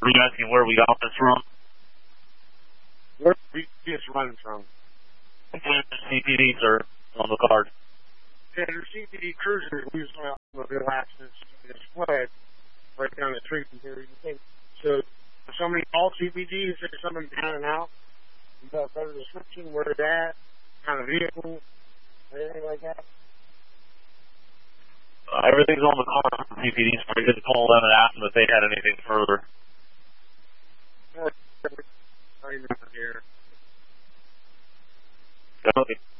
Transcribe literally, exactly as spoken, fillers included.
Were you asking where we got this from? Where are we just running from? C P D, sir, on the card. Yeah, there's C P D cruisers losing automobile accidents in this flood right down the street from here. You think, so, if somebody called C P D and said something down and out, you got a better description, where it's at, kind of vehicle, anything like that? Uh, everything's on the card from C P D, so we could call them and ask them if they had anything further. Or, I remember here. Okay.